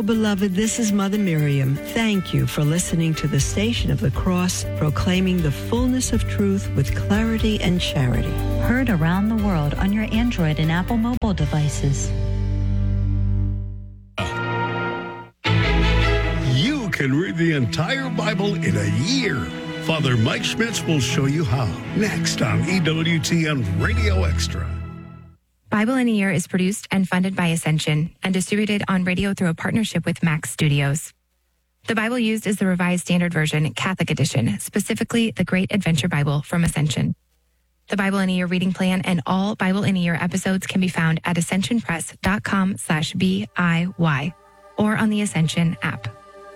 beloved, this is Mother Miriam. Thank you for listening to the Station of the Cross, proclaiming the fullness of truth with clarity and charity. Heard around the world on your Android and Apple mobile devices. You can read the entire Bible in a year. Father Mike Schmitz will show you how. Next on EWTN Radio Extra. Bible in a Year is produced and funded by Ascension and distributed on radio through a partnership with Max Studios. The Bible used is the Revised Standard Version, Catholic Edition, specifically the Great Adventure Bible from Ascension. The Bible in a Year reading plan and all Bible in a Year episodes can be found at ascensionpress.com/BIY or on the Ascension app.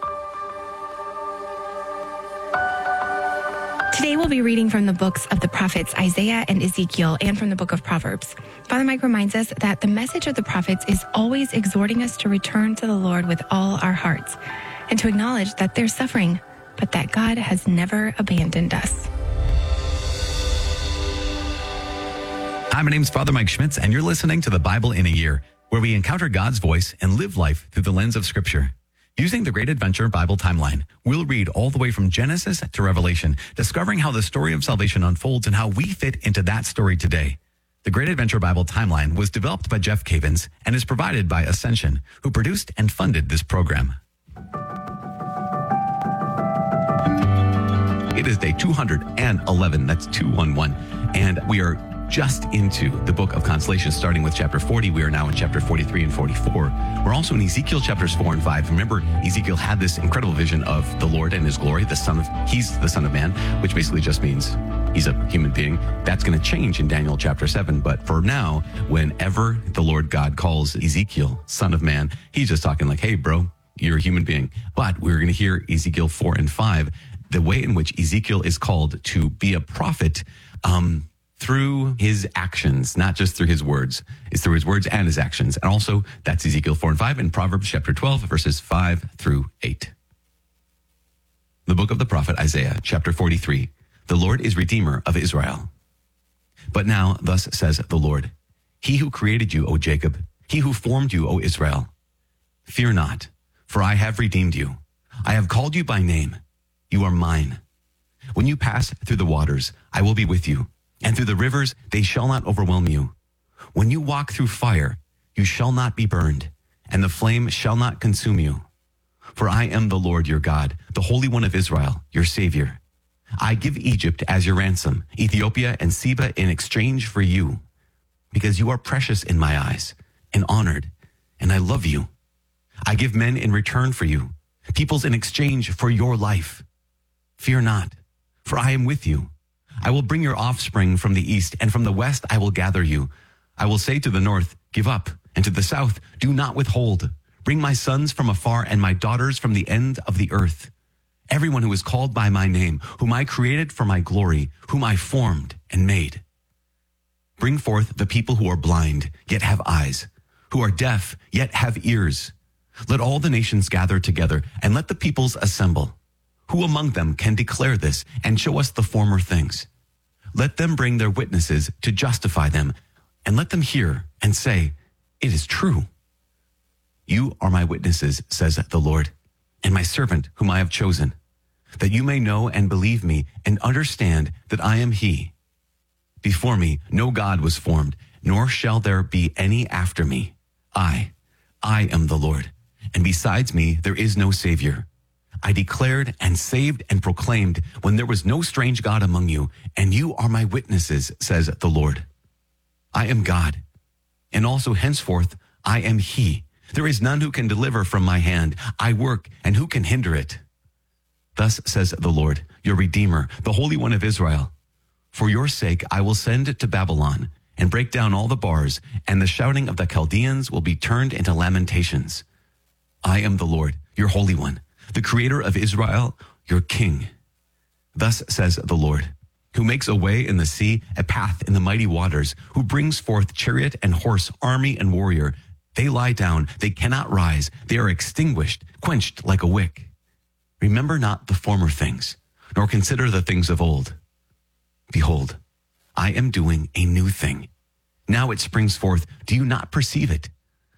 Today we'll be reading from the books of the prophets Isaiah and Ezekiel and from the book of Proverbs. Father Mike reminds us that the message of the prophets is always exhorting us to return to the Lord with all our hearts and to acknowledge that there's suffering, but that God has never abandoned us. Hi, my name's Father Mike Schmitz, and you're listening to the Bible in a Year, where we encounter God's voice and live life through the lens of Scripture. Using the Great Adventure Bible timeline, we'll read all the way from Genesis to Revelation, discovering how the story of salvation unfolds and how we fit into that story today. The Great Adventure Bible timeline was developed by Jeff Cavins and is provided by Ascension, who produced and funded this program. It is day 211, that's 211, and we are just into the book of Consolation, starting with chapter 40. We are now in chapter 43 and 44. We're also in Ezekiel chapters 4 and 5. Remember, Ezekiel had this incredible vision of the Lord and his glory, he's the Son of Man, which basically just means he's a human being. That's going to change in Daniel chapter 7. But for now, whenever the Lord God calls Ezekiel Son of Man, he's just talking like, hey, bro, you're a human being. But we're going to hear Ezekiel 4 and 5, the way in which Ezekiel is called to be a prophet, through his actions, not just through his words. It's through his words and his actions. And also, that's Ezekiel 4 and 5 in Proverbs chapter 12, verses 5 through 8. The book of the prophet Isaiah, chapter 43. The Lord is Redeemer of Israel. But now, thus says the Lord, He who created you, O Jacob, He who formed you, O Israel. Fear not, for I have redeemed you. I have called you by name. You are mine. When you pass through the waters, I will be with you. And through the rivers, they shall not overwhelm you. When you walk through fire, you shall not be burned, and the flame shall not consume you. For I am the Lord your God, the Holy One of Israel, your Savior. I give Egypt as your ransom, Ethiopia and Seba in exchange for you, because you are precious in my eyes and honored, and I love you. I give men in return for you, peoples in exchange for your life. Fear not, for I am with you. I will bring your offspring from the east, and from the west I will gather you. I will say to the north, give up, and to the south, do not withhold. Bring my sons from afar and my daughters from the end of the earth. Everyone who is called by my name, whom I created for my glory, whom I formed and made. Bring forth the people who are blind, yet have eyes, who are deaf, yet have ears. Let all the nations gather together, and let the peoples assemble. Who among them can declare this and show us the former things? Let them bring their witnesses to justify them, and let them hear and say, it is true. You are my witnesses, says the Lord, and my servant whom I have chosen, that you may know and believe me and understand that I am he. Before me no God was formed, nor shall there be any after me. I am the Lord, and besides me there is no Savior. I declared and saved and proclaimed when there was no strange God among you, and you are my witnesses, says the Lord. I am God, and also henceforth I am he. There is none who can deliver from my hand. I work, and who can hinder it? Thus says the Lord, your Redeemer, the Holy One of Israel. For your sake I will send it to Babylon, and break down all the bars, and the shouting of the Chaldeans will be turned into lamentations. I am the Lord, your Holy One, the Creator of Israel, your King. Thus says the Lord, who makes a way in the sea, a path in the mighty waters, who brings forth chariot and horse, army and warrior. They lie down, they cannot rise, they are extinguished, quenched like a wick. Remember not the former things, nor consider the things of old. Behold, I am doing a new thing. Now it springs forth, do you not perceive it?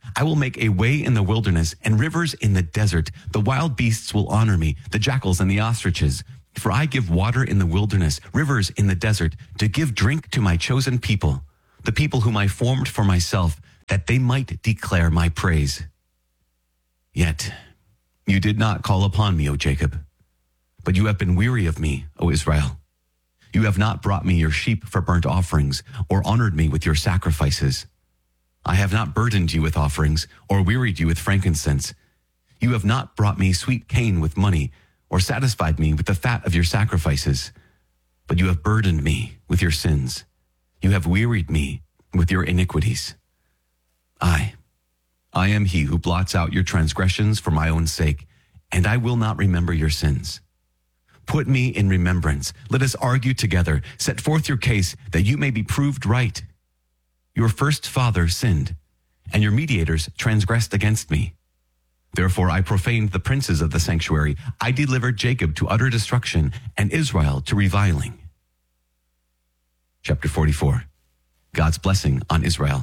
I will make a way in the wilderness and rivers in the desert. The wild beasts will honor me, the jackals and the ostriches. For I give water in the wilderness, rivers in the desert, to give drink to my chosen people, the people whom I formed for myself, that they might declare my praise. Yet you did not call upon me, O Jacob, but you have been weary of me, O Israel. You have not brought me your sheep for burnt offerings, or honored me with your sacrifices. I have not burdened you with offerings, or wearied you with frankincense. You have not brought me sweet cane with money, or satisfied me with the fat of your sacrifices. But you have burdened me with your sins. You have wearied me with your iniquities. I am he who blots out your transgressions for my own sake, and I will not remember your sins. Put me in remembrance. Let us argue together. Set forth your case, that you may be proved right. Your first father sinned, and your mediators transgressed against me. Therefore I profaned the princes of the sanctuary. I delivered Jacob to utter destruction, and Israel to reviling. Chapter 44. God's blessing on Israel.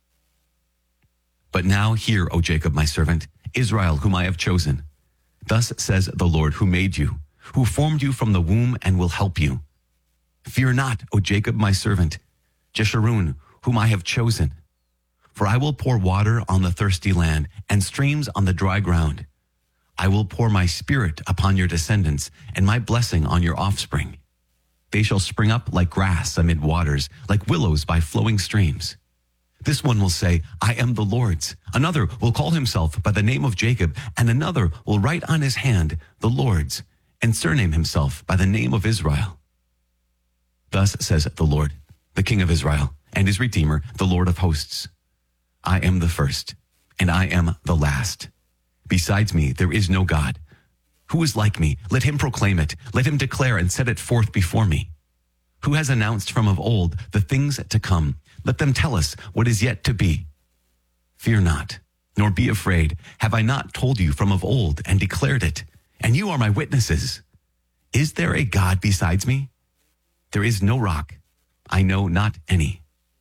But now hear, O Jacob, my servant, Israel, whom I have chosen. Thus says the Lord, who made you, who formed you from the womb and will help you. Fear not, O Jacob, my servant, Jeshurun, whom I have chosen. For I will pour water on the thirsty land and streams on the dry ground. I will pour my spirit upon your descendants and my blessing on your offspring. They shall spring up like grass amid waters, like willows by flowing streams. This one will say, I am the Lord's. Another will call himself by the name of Jacob, and another will write on his hand, the Lord's, and surname himself by the name of Israel. Thus says the Lord, the King of Israel, and his Redeemer, the Lord of hosts. I am the first, and I am the last. Besides me, there is no God. Who is like me? Let him proclaim it. Let him declare and set it forth before me. Who has announced from of old the things to come? Let them tell us what is yet to be. Fear not, nor be afraid. Have I not told you from of old and declared it? And you are my witnesses. Is there a God besides me? There is no rock. I know not any.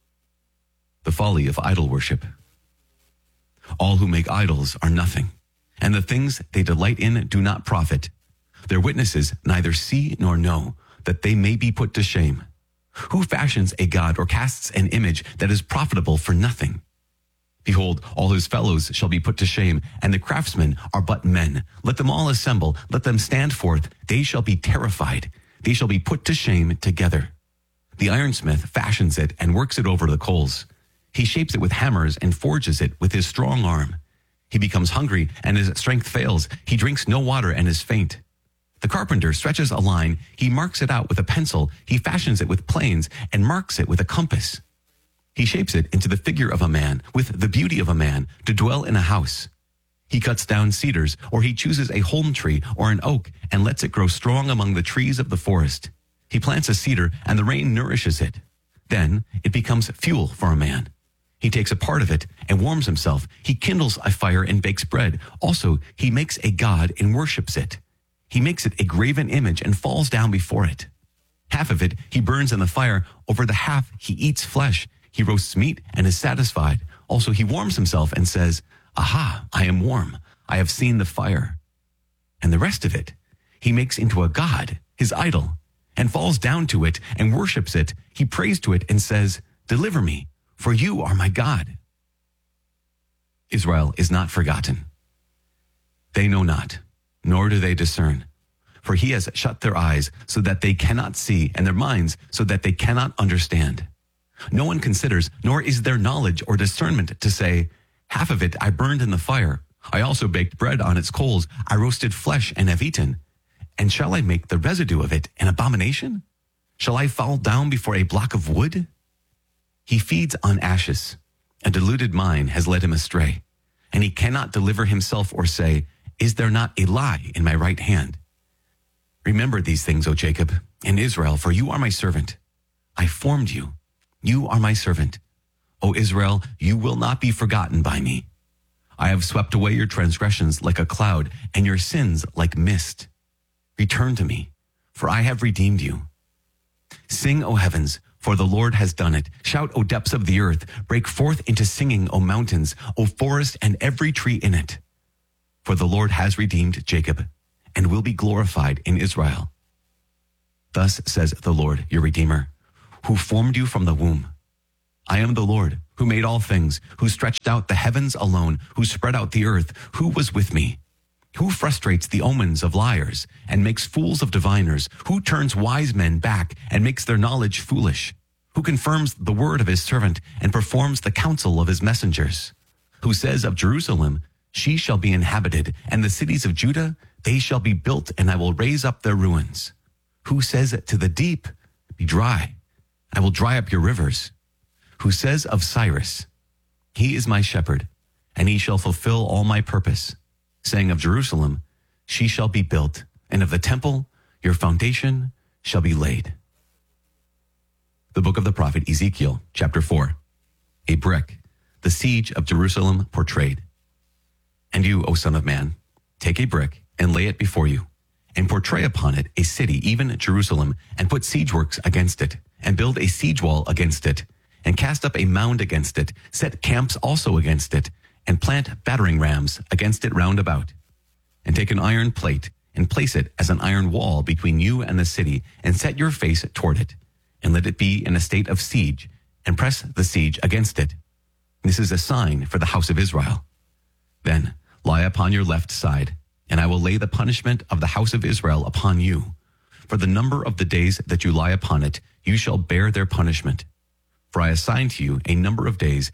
The folly of idol worship. All who make idols are nothing, and the things they delight in do not profit. Their witnesses neither see nor know, that they may be put to shame. Who fashions a god or casts an image that is profitable for nothing? Behold, all his fellows shall be put to shame, and the craftsmen are but men. Let them all assemble, let them stand forth. They shall be terrified. They shall be put to shame together. The ironsmith fashions it and works it over the coals. He shapes it with hammers and forges it with his strong arm. He becomes hungry and his strength fails. He drinks no water and is faint. The carpenter stretches a line. He marks it out with a pencil. He fashions it with planes and marks it with a compass. He shapes it into the figure of a man, with the beauty of a man, to dwell in a house. He cuts down cedars, or he chooses a holm tree or an oak and lets it grow strong among the trees of the forest. He plants a cedar, and the rain nourishes it. Then it becomes fuel for a man. He takes a part of it and warms himself. He kindles a fire and bakes bread. Also, he makes a god and worships it. He makes it a graven image and falls down before it. Half of it he burns in the fire. Over the half he eats flesh. He roasts meat and is satisfied. Also he warms himself and says, Aha, I am warm. I have seen the fire. And the rest of it he makes into a god, his idol, and falls down to it and worships it. He prays to it and says, Deliver me, for you are my God. Israel is not forgotten. They know not, nor do they discern. For he has shut their eyes so that they cannot see, and their minds so that they cannot understand. No one considers, nor is there knowledge or discernment to say, Half of it I burned in the fire. I also baked bread on its coals. I roasted flesh and have eaten. And shall I make the residue of it an abomination? Shall I fall down before a block of wood? He feeds on ashes. A deluded mind has led him astray. And he cannot deliver himself or say, Is there not a lie in my right hand? Remember these things, O Jacob, and Israel, for you are my servant. I formed you. You are my servant. O Israel, you will not be forgotten by me. I have swept away your transgressions like a cloud, and your sins like mist. Return to me, for I have redeemed you. Sing, O heavens, for the Lord has done it. Shout, O depths of the earth. Break forth into singing, O mountains, O forest and every tree in it. For the Lord has redeemed Jacob and will be glorified in Israel. Thus says the Lord, your Redeemer, who formed you from the womb. I am the Lord, who made all things, who stretched out the heavens alone, who spread out the earth, who was with me. Who frustrates the omens of liars and makes fools of diviners? Who turns wise men back and makes their knowledge foolish? Who confirms the word of his servant and performs the counsel of his messengers? Who says of Jerusalem, she shall be inhabited, and the cities of Judah, they shall be built, and I will raise up their ruins? Who says to the deep, be dry, I will dry up your rivers? Who says of Cyrus, he is my shepherd, and he shall fulfill all my purpose, saying of Jerusalem, she shall be built, and of the temple, your foundation shall be laid. The book of the prophet Ezekiel, chapter 4. A brick, the siege of Jerusalem portrayed. And you, O son of man, take a brick and lay it before you, and portray upon it a city, even Jerusalem, and put siege works against it, and build a siege wall against it, and cast up a mound against it, set camps also against it, and plant battering rams against it round about. And take an iron plate, and place it as an iron wall between you and the city, and set your face toward it, and let it be in a state of siege, and press the siege against it. This is a sign for the house of Israel. Then lie upon your left side, and I will lay the punishment of the house of Israel upon you. For the number of the days that you lie upon it, you shall bear their punishment. For I assign to you a number of days,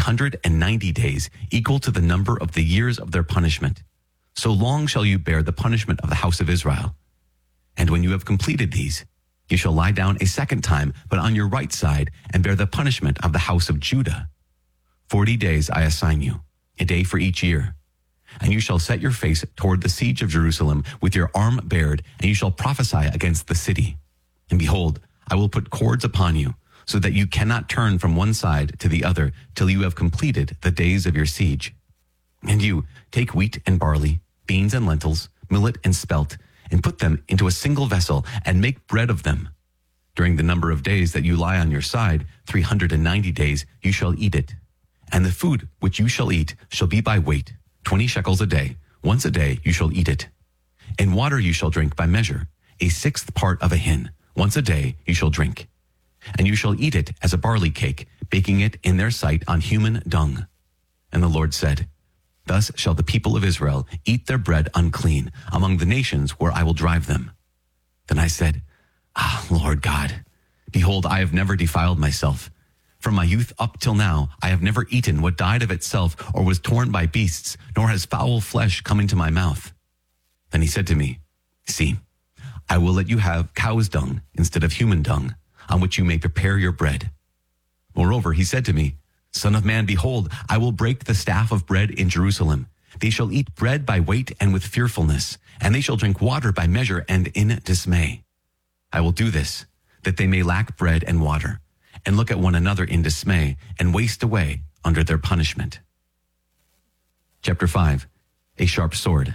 390 days, equal to the number of the years of their punishment. So long shall you bear the punishment of the house of Israel. And when you have completed these, you shall lie down a second time, but on your right side, and bear the punishment of the house of Judah. 40 days I assign you, a day for each year. And you shall set your face toward the siege of Jerusalem with your arm bared, and you shall prophesy against the city. And behold, I will put cords upon you, so that you cannot turn from one side to the other till you have completed the days of your siege. And you take wheat and barley, beans and lentils, millet and spelt, and put them into a single vessel, and make bread of them. During the number of days that you lie on your side, 390 days, you shall eat it. And the food which you shall eat shall be by weight, 20 shekels a day. Once a day you shall eat it. And water you shall drink by measure, a sixth part of a hin. Once a day you shall drink. And you shall eat it as a barley cake, baking it in their sight on human dung. And the Lord said, thus shall the people of Israel eat their bread unclean among the nations where I will drive them. Then I said, Lord God, behold, I have never defiled myself. From my youth up till now, I have never eaten what died of itself or was torn by beasts, nor has foul flesh come into my mouth. Then he said to me, see, I will let you have cow's dung instead of human dung, on which you may prepare your bread. Moreover, he said to me, Son of man, behold, I will break the staff of bread in Jerusalem. They shall eat bread by weight and with fearfulness, and they shall drink water by measure and in dismay. I will do this, that they may lack bread and water, and look at one another in dismay, and waste away under their punishment. Chapter 5. A sharp sword.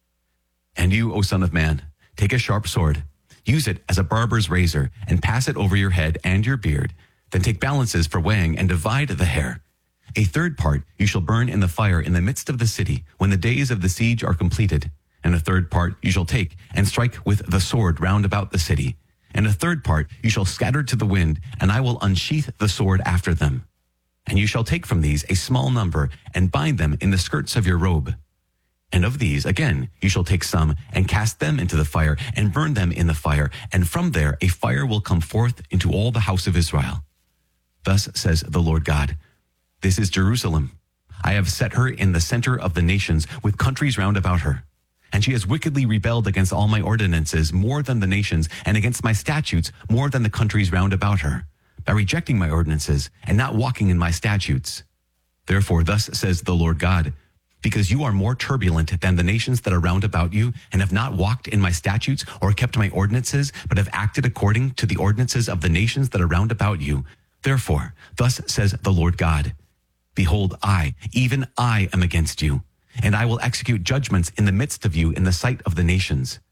And you, O son of man, take a sharp sword, use it as a barber's razor, and pass it over your head and your beard. Then take balances for weighing, and divide the hair. A third part you shall burn in the fire in the midst of the city, when the days of the siege are completed. And a third part you shall take, and strike with the sword round about the city. And a third part you shall scatter to the wind, and I will unsheath the sword after them. And you shall take from these a small number, and bind them in the skirts of your robe. And of these, again, you shall take some, and cast them into the fire, and burn them in the fire, and from there a fire will come forth into all the house of Israel. Thus says the Lord God, this is Jerusalem. I have set her in the center of the nations, with countries round about her. And she has wickedly rebelled against all my ordinances more than the nations, and against my statutes more than the countries round about her, by rejecting my ordinances and not walking in my statutes. Therefore, thus says the Lord God, because you are more turbulent than the nations that are round about you, and have not walked in my statutes or kept my ordinances, but have acted according to the ordinances of the nations that are round about you. Therefore, thus says the Lord God, behold, I, even I, am against you, and I will execute judgments in the midst of you in the sight of the nations.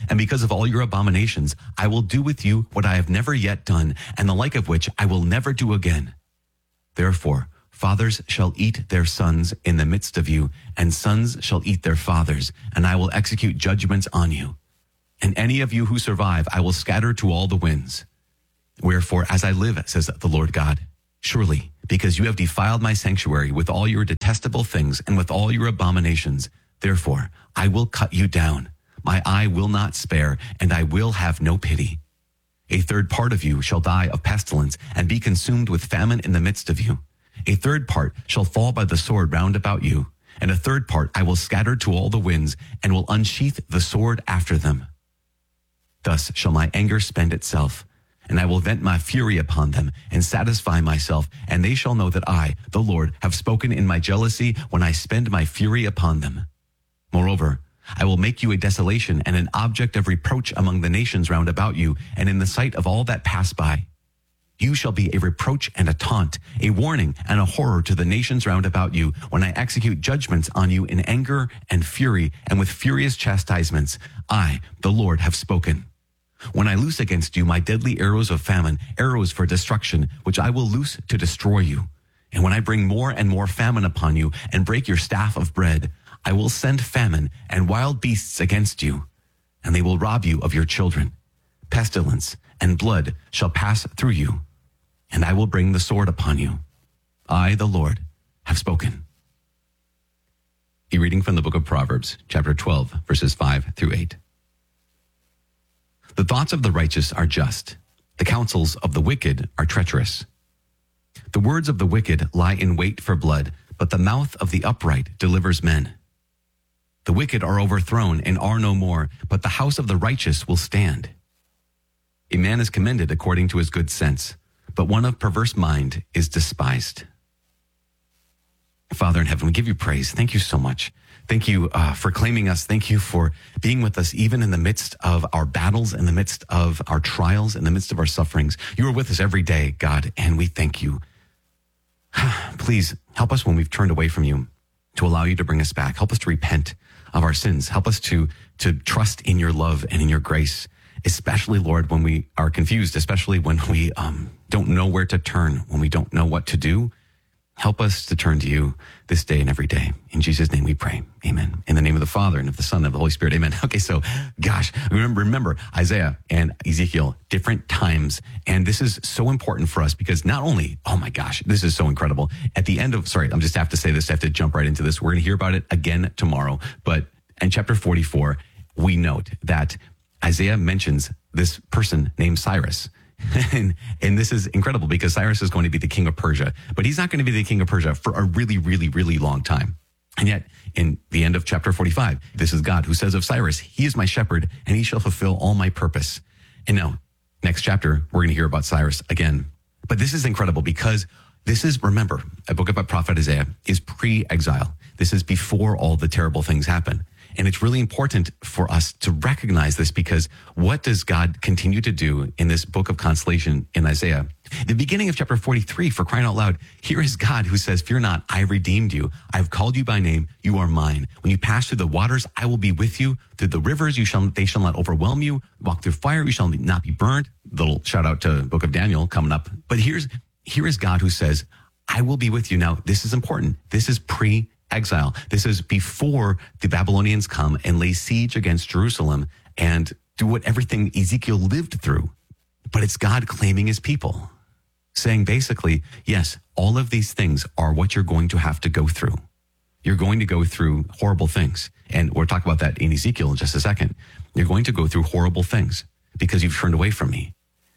And because of all your abominations, I will do with you what I have never yet done, and the like of which I will never do again. Therefore, fathers shall eat their sons in the midst of you, and sons shall eat their fathers, and I will execute judgments on you. And any of you who survive, I will scatter to all the winds. Wherefore, as I live, says the Lord God, surely, because you have defiled my sanctuary with all your detestable things and with all your abominations, therefore I will cut you down. My eye will not spare, and I will have no pity. A third part of you shall die of pestilence and be consumed with famine in the midst of you. A third part shall fall by the sword round about you, and a third part I will scatter to all the winds and will unsheath the sword after them. Thus shall my anger spend itself, and I will vent my fury upon them and satisfy myself, and they shall know that I, the Lord, have spoken in my jealousy when I spend my fury upon them. Moreover, I will make you a desolation and an object of reproach among the nations round about you, and in the sight of all that pass by. You shall be a reproach and a taunt, a warning and a horror to the nations round about you, when I execute judgments on you in anger and fury, and with furious chastisements. I, the Lord, have spoken. When I loose against you my deadly arrows of famine, arrows for destruction, which I will loose to destroy you. And when I bring more and more famine upon you, and break your staff of bread, I will send famine and wild beasts against you, and they will rob you of your children. Pestilence and blood shall pass through you, and I will bring the sword upon you. I, the Lord, have spoken. A reading from the book of Proverbs, chapter 12, verses 5 through 8. The thoughts of the righteous are just. The counsels of the wicked are treacherous. The words of the wicked lie in wait for blood, but the mouth of the upright delivers men. The wicked are overthrown and are no more, but the house of the righteous will stand. A man is commended according to his good sense, but one of perverse mind is despised. Father in heaven, we give you praise. Thank you so much. Thank you for claiming us. Thank you for being with us even in the midst of our battles, in the midst of our trials, in the midst of our sufferings. You are with us every day, God, and we thank you. Please help us when we've turned away from you to allow you to bring us back. Help us to repent of our sins. Help us to trust in your love and in your grace, especially, Lord, when we are confused, especially when we don't know where to turn, when we don't know what to do. Help us to turn to you this day and every day. In Jesus' name we pray. Amen. In the name of the Father, and of the Son, and of the Holy Spirit. Amen. Okay, so, gosh, remember Isaiah and Ezekiel, different times. And this is so important for us because not only, oh my gosh, this is so incredible. At the end of, I'm just have to say this, I have to jump right into this. We're going to hear about it again tomorrow. But in chapter 44, we note that Isaiah mentions this person named Cyrus. And this is incredible because Cyrus is going to be the king of Persia, but he's not going to be the king of Persia for a really, really, really long time. And yet in the end of chapter 45, this is God who says of Cyrus, he is my shepherd and he shall fulfill all my purpose. And now next chapter, we're going to hear about Cyrus again. But this is incredible because this is, remember, a book about prophet Isaiah is pre-exile. This is before all the terrible things happen. And it's really important for us to recognize this because what does God continue to do in this book of consolation in Isaiah? The beginning of chapter 43, for crying out loud, here is God who says, fear not, I have redeemed you. I have called you by name. You are mine. When you pass through the waters, I will be with you. Through the rivers, they shall not overwhelm you. Walk through fire, you shall not be burned. Little shout out to the book of Daniel coming up. But here is God who says, I will be with you. Now, this is important. This is pre-exile. This is before the Babylonians come and lay siege against Jerusalem and do what everything Ezekiel lived through. But it's God claiming his people, saying basically, yes, all of these things are what you're going to have to go through. You're going to go through horrible things. And we'll talk about that in Ezekiel in just a second. You're going to go through horrible things because you've turned away from me.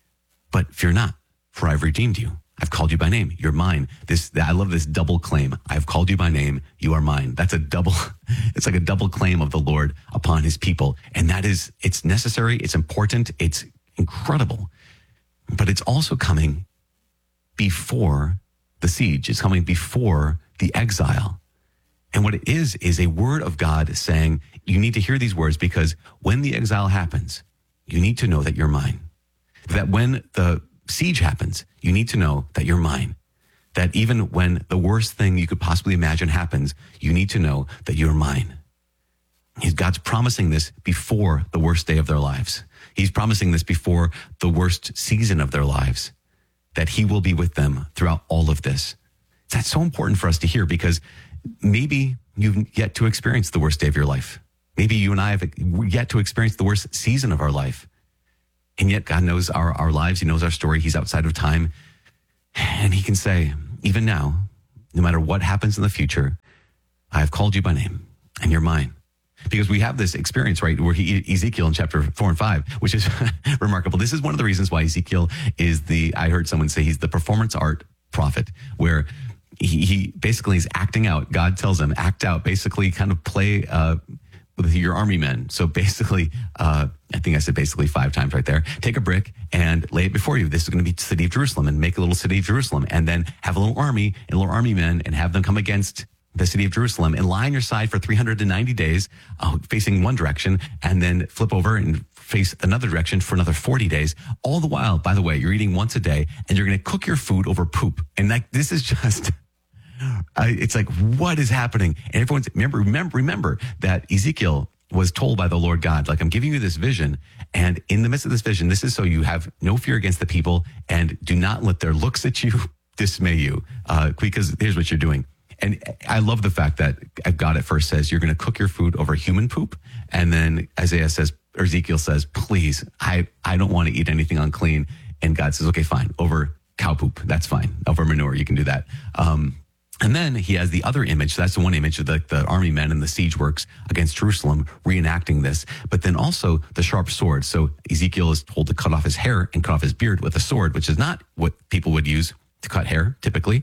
But fear not, for I've redeemed you. I've called you by name. You're mine. I love this double claim. I've called you by name. You are mine. It's like a double claim of the Lord upon his people. And it's necessary. It's important. It's incredible. But it's also coming before the siege. It's coming before the exile. And what it is a word of God saying, you need to hear these words because when the exile happens, you need to know that you're mine. That when the siege happens, you need to know that you're mine. That even when the worst thing you could possibly imagine happens, you need to know that you're mine. God's promising this before the worst day of their lives. He's promising this before the worst season of their lives, that he will be with them throughout all of this. That's so important for us to hear, because maybe you've yet to experience the worst day of your life. Maybe you and I have yet to experience the worst season of our life. And yet God knows our lives. He knows our story. He's outside of time. And he can say, even now, no matter what happens in the future, I have called you by name and you're mine. Because we have this experience, right, where Ezekiel in chapter 4 and 5, which is remarkable. This is one of the reasons why Ezekiel is I heard someone say he's the performance art prophet, where he basically is acting out. God tells him, act out, basically kind of play with your army men. So basically, I think I said basically 5 times right there. Take a brick and lay it before you. This is going to be the city of Jerusalem, and make a little city of Jerusalem, and then have a little army and little army men and have them come against the city of Jerusalem and lie on your side for 390 days, facing one direction, and then flip over and face another direction for another 40 days. All the while, by the way, you're eating once a day, and you're going to cook your food over poop. And this is just, it's like, what is happening? And everyone's, remember that Ezekiel was told by the Lord God, like, I'm giving you this vision. And in the midst of this vision, this is so you have no fear against the people, and do not let their looks at you dismay you, because here's what you're doing. And I love the fact that God at first says, you're going to cook your food over human poop. And then Ezekiel says, please, I don't want to eat anything unclean. And God says, okay, fine, over cow poop. That's fine. Over manure, you can do that. And then he has the other image. That's the one image of the army men and the siege works against Jerusalem, reenacting this. But then also the sharp sword. So Ezekiel is told to cut off his hair and cut off his beard with a sword, which is not what people would use to cut hair typically.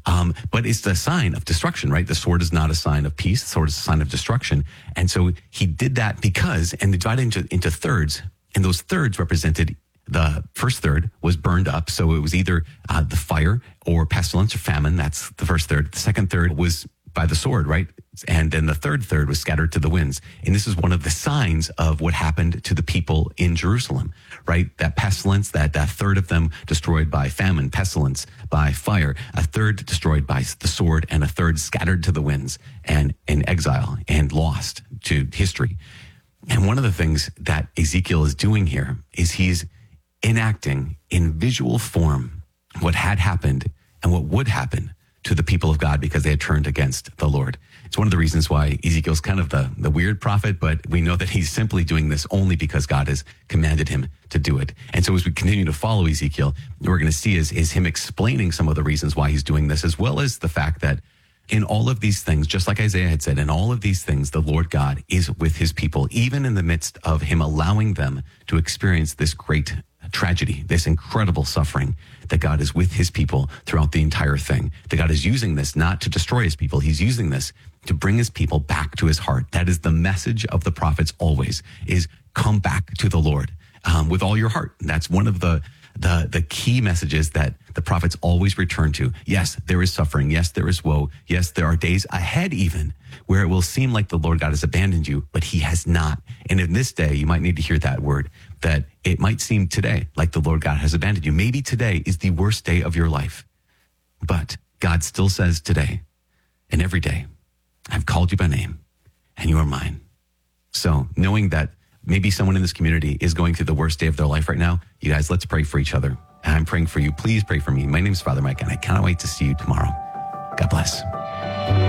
But it's the sign of destruction, right? The sword is not a sign of peace. The sword is a sign of destruction. And so he did that and they divided into thirds. And those thirds represented, the first third was burned up. So it was either the fire or pestilence or famine. That's the first third. The second third was by the sword, right? And then the third was scattered to the winds. And this is one of the signs of what happened to the people in Jerusalem, right? That pestilence, that third of them destroyed by famine, pestilence, by fire, a third destroyed by the sword, and a third scattered to the winds and in exile and lost to history. And one of the things that Ezekiel is doing here is he's enacting in visual form what had happened and what would happen to the people of God because they had turned against the Lord. It's one of the reasons why Ezekiel's kind of the weird prophet, but we know that he's simply doing this only because God has commanded him to do it. And so as we continue to follow Ezekiel, what we're going to see is him explaining some of the reasons why he's doing this, as well as the fact that in all of these things, just like Isaiah had said, in all of these things, the Lord God is with his people, even in the midst of him allowing them to experience this great tragedy, this incredible suffering, that God is with his people throughout the entire thing. That God is using this not to destroy his people. He's using this to bring his people back to his heart. That is the message of the prophets always, is come back to the Lord with all your heart. And that's one of the key messages that the prophets always return to. Yes, there is suffering. Yes, there is woe. Yes, there are days ahead even where it will seem like the Lord God has abandoned you, but he has not. And in this day, you might need to hear that word, that it might seem today like the Lord God has abandoned you. Maybe today is the worst day of your life, but God still says today and every day, I've called you by name and you are mine. So knowing that maybe someone in this community is going through the worst day of their life right now, you guys, let's pray for each other. And I'm praying for you. Please pray for me. My name is Father Mike, and I cannot wait to see you tomorrow. God bless.